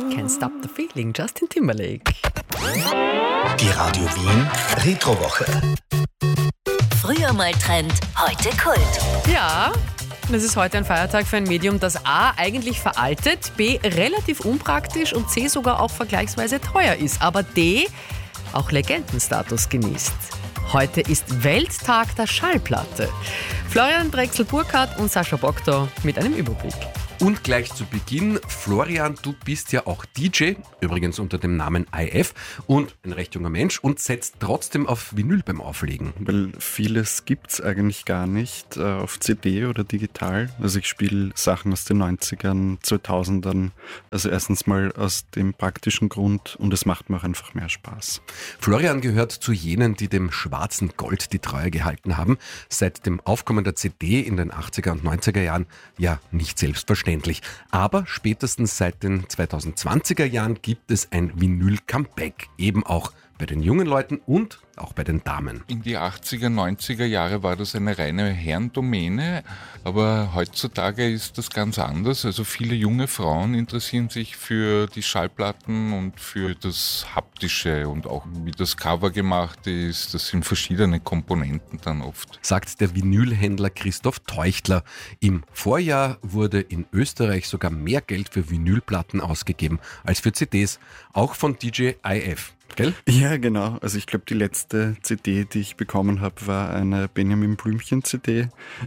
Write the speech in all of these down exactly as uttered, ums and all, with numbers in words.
Can't Stop the Feeling, Justin Timberlake. Die Radio Wien Retrowoche. Früher mal Trend, heute Kult. Ja, es ist heute ein Feiertag für ein Medium, das A. eigentlich veraltet, B. relativ unpraktisch und C. sogar auch vergleichsweise teuer ist, aber D. auch Legendenstatus genießt. Heute ist Welttag der Schallplatte. Florian Drechsel-Burkhardt und Sascha Boktor mit einem Überblick. Und gleich zu Beginn, Florian, du bist ja auch D J, übrigens unter dem Namen I F und ein recht junger Mensch und setzt trotzdem auf Vinyl beim Auflegen. Weil vieles gibt's eigentlich gar nicht äh, auf C D oder digital. Also ich spiele Sachen aus den neunzigern, zweitausendern. Also erstens mal aus dem praktischen Grund und es macht mir auch einfach mehr Spaß. Florian gehört zu jenen, die dem schwarzen Gold die Treue gehalten haben. Seit dem Aufkommen der C D in den achtziger und neunziger Jahren ja nicht selbstverständlich. Aber spätestens seit den zweitausendzwanziger Jahren gibt es ein Vinyl-Comeback, eben auch bei den jungen Leuten und auch bei den Damen. In die achtziger, neunziger Jahre war das eine reine Herrendomäne, aber heutzutage ist das ganz anders. Also viele junge Frauen interessieren sich für die Schallplatten und für das Haptische und auch wie das Cover gemacht ist. Das sind verschiedene Komponenten dann oft. Sagt der Vinylhändler Christoph Teuchtler. Im Vorjahr wurde in Österreich sogar mehr Geld für Vinylplatten ausgegeben als für C Ds, auch von D J I F. Gell? Ja, genau. Also ich glaube, die letzte C D, die ich bekommen habe, war eine Benjamin Blümchen C D.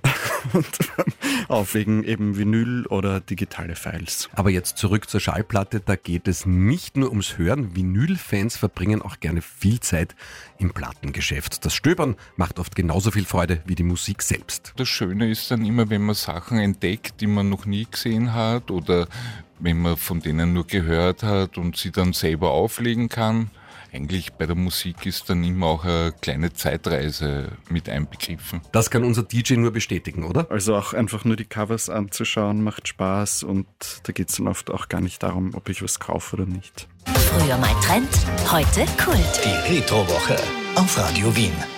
Und Auflegen eben Vinyl oder digitale Files. Aber jetzt zurück zur Schallplatte, da geht es nicht nur ums Hören. Vinyl-Fans verbringen auch gerne viel Zeit im Plattengeschäft. Das Stöbern macht oft genauso viel Freude wie die Musik selbst. Das Schöne ist dann immer, wenn man Sachen entdeckt, die man noch nie gesehen hat oder wenn man von denen nur gehört hat und sie dann selber auflegen kann. Eigentlich bei der Musik ist dann immer auch eine kleine Zeitreise mit einbegriffen. Das kann unser D J nur bestätigen, oder? Also auch einfach nur die Covers anzuschauen, macht Spaß und da geht es dann oft auch gar nicht darum, ob ich was kaufe oder nicht. Früher mal Trend, heute Kult. Die Retrowoche auf Radio Wien.